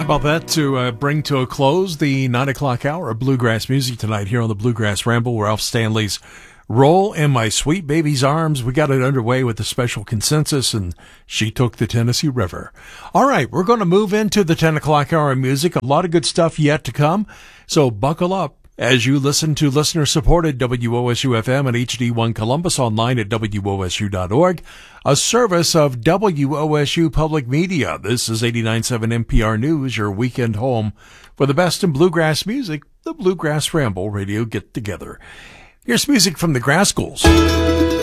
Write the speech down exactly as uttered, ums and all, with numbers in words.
About that to uh, bring to a close the nine o'clock hour of Bluegrass music tonight here on the Bluegrass Ramble. Ralph Stanley's Roll in My Sweet Baby's Arms. We got it underway with the special consensus, and She Took the Tennessee River. All right, we're going to move into the ten o'clock hour of music. A lot of good stuff yet to come, so buckle up as you listen to listener-supported W O S U F M and H D one Columbus, online at W O S U dot org, a service of W O S U Public Media. This is eighty-nine point seven N P R News, your weekend home for the best in bluegrass music, the Bluegrass Ramble Radio Get-Together. Here's music from the Grass Schools.